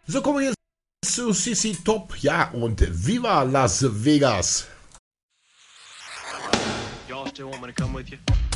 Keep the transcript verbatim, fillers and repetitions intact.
So, kommen wir jetzt zu C C Top. Ja, und Viva Las Vegas. Y'all still want me to come with you?